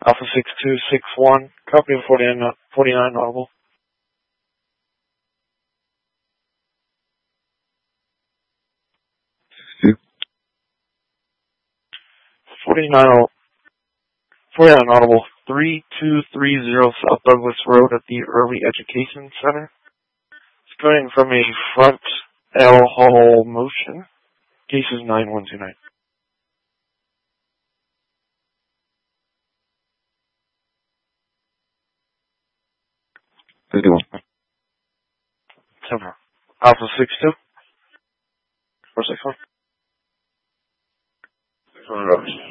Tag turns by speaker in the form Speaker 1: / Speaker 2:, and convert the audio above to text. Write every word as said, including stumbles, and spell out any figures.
Speaker 1: Alpha six two six one, copy of forty-nine, forty-nine audible. forty-nine, forty-nine audible, three two three zero South Douglas Road at the Early Education Center. It's going from a front L Hall motion. Case is nine one two nine.
Speaker 2: fifty-one.
Speaker 1: Several. Alpha six two. four six one.
Speaker 2: six one.